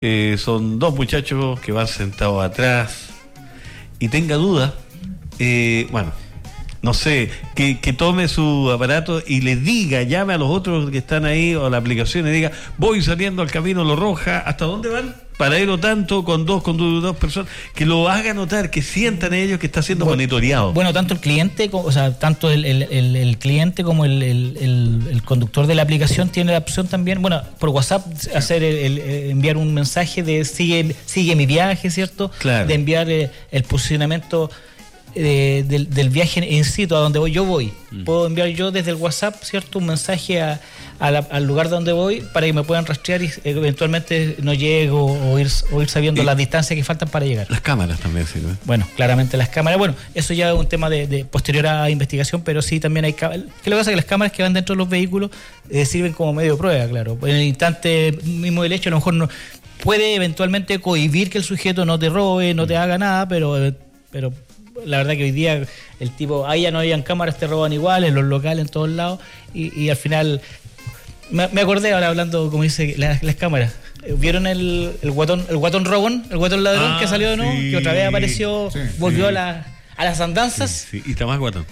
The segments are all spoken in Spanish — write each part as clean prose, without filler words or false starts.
Son dos muchachos que van sentados atrás y tenga duda, bueno, no sé, que tome su aparato y le diga, llame a los otros que están ahí o a la aplicación y diga, voy saliendo al camino Lo Roja, ¿hasta dónde van? Paradero tanto, con dos personas, que lo haga notar, que sientan ellos que está siendo monitoreado. Bueno, tanto el cliente, o sea, tanto el cliente como el conductor de la aplicación tiene la opción también, bueno, por WhatsApp hacer enviar un mensaje de sigue mi viaje, ¿cierto? Claro. De enviar el posicionamiento del viaje en sitio a donde yo voy. Puedo enviar yo desde el WhatsApp, ¿cierto? Un mensaje al lugar donde voy para que me puedan rastrear y eventualmente no llego o ir sabiendo las distancias que faltan para llegar. Las cámaras también sirven. Bueno, claramente las cámaras, bueno, eso ya es un tema de posterior a investigación, pero sí también hay cámaras. ¿Qué le pasa? Que las cámaras que van dentro de los vehículos sirven como medio de prueba, claro. En el instante mismo del hecho, a lo mejor no puede eventualmente cohibir que el sujeto no te robe, no te haga nada, pero la verdad que hoy día el tipo, ahí ya no habían cámaras, te roban igual, en los locales, en todos lados, y al final me acordé ahora hablando, como dice, las cámaras. ¿Vieron el guatón robón, el guatón ladrón que salió de nuevo? Sí, que otra vez apareció, volvió a las andanzas. Sí, y está más guatón.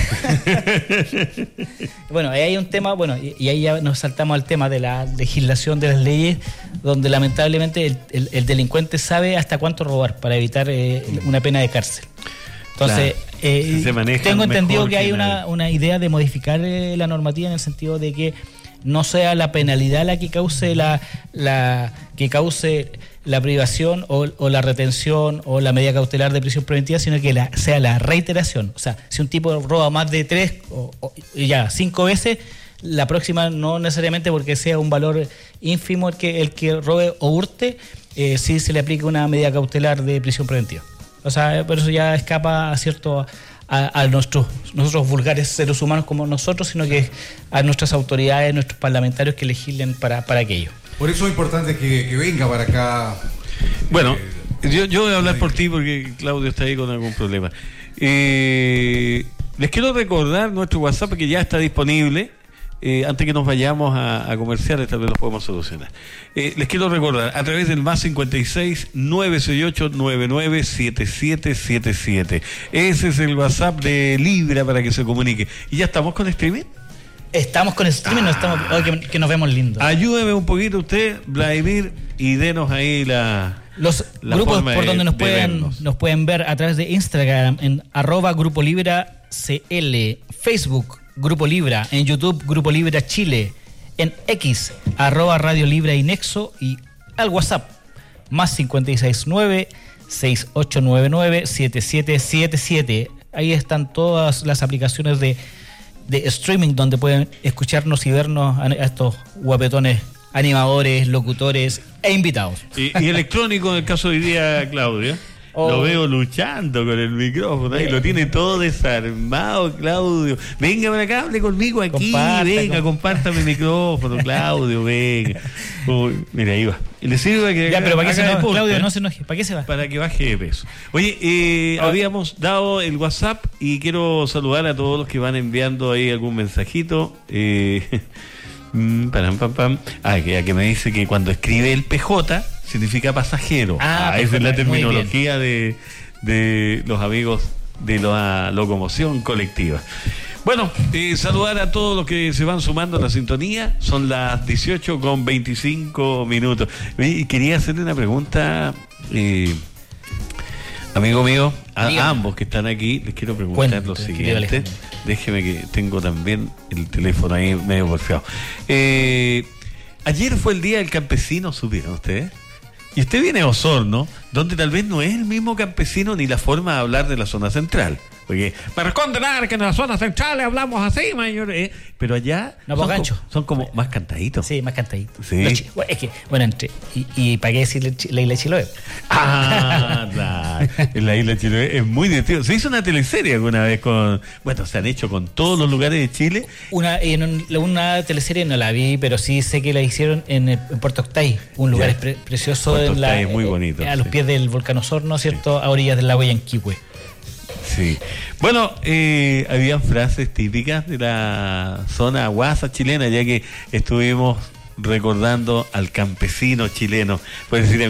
Bueno, ahí hay un tema, bueno, y ahí ya nos saltamos al tema de la legislación de las leyes, donde lamentablemente el delincuente sabe hasta cuánto robar para evitar una pena de cárcel. Entonces, tengo entendido que hay una idea de modificar la normativa en el sentido de que no sea la penalidad la que cause la privación o la retención o la medida cautelar de prisión preventiva, sino que sea la reiteración. O sea, si un tipo roba más de 3 o 5 veces, la próxima no necesariamente porque sea un valor ínfimo el que robe o hurte, sí se le aplica una medida cautelar de prisión preventiva. O sea, por eso ya escapa a nosotros vulgares seres humanos como nosotros, sino que a nuestras autoridades, nuestros parlamentarios que legislen para aquello. Por eso es importante que venga para acá. Bueno, yo voy a hablar por ti porque Claudio está ahí con algún problema. Les quiero recordar nuestro WhatsApp que ya está disponible. Antes que nos vayamos a comerciales, tal vez los podemos solucionar. Les quiero recordar, a través del más 56-968-997777. Ese es el WhatsApp de Libra para que se comunique. ¿Y ya estamos con streaming? Estamos con streaming, que nos vemos lindos. Ayúdeme un poquito usted, Vladimir, y denos ahí los grupos por donde nos pueden ver a través de Instagram en @GrupoLibraCL, Facebook Grupo Libra, en YouTube Grupo Libra Chile, en X @Radio Libra y Nexo, y al WhatsApp más 569-6899-7777. Ahí están todas las aplicaciones de streaming donde pueden escucharnos y vernos a estos guapetones animadores, locutores e invitados. Y electrónico en el caso de hoy día, Claudio. Lo veo luchando con el micrófono, ahí lo tiene todo desarmado, Claudio. Venga para acá, hable conmigo aquí, comparta mi micrófono, Claudio, venga. Uy, mira, ahí va. Y le sirve que pero para que Claudio no se enoje, ¿para qué se va? Para que baje de peso. Oye, habíamos dado el WhatsApp y quiero saludar a todos los que van enviando ahí algún mensajito. Que me dice que cuando escribe el PJ significa pasajero. Esa es la terminología de los amigos de la locomoción colectiva. Bueno, saludar a todos los que se van sumando a la sintonía. Son las 18:25. Quería hacerle una pregunta, amigo mío, a ambos que están aquí. Les quiero preguntar lo siguiente. Déjeme que tengo también el teléfono ahí medio porfiado. Ayer fue el Día del Campesino, ¿supieron ustedes? Y usted viene a Osorno, donde tal vez no es el mismo campesino ni la forma de hablar de la zona central. Porque para condenar que en la zona central hablamos así, mayor. Pero allá son como más cantaditos. Sí, más cantaditos. Sí. Es que, bueno, y para qué decir la isla de Chiloé. Claro. En la isla de Chiloé es muy divertido. Se hizo una teleserie alguna vez se han hecho con todos los lugares de Chile. Una teleserie no la vi, pero sí sé que la hicieron en Puerto Octay, un lugar precioso. Puerto Octay es muy bonito. A los pies del volcán Osorno, ¿cierto? Sí. A orillas del lago Yanquihue. Sí. Bueno, había frases típicas de la zona guasa chilena, ya que estuvimos recordando al campesino chileno. Puedes decir,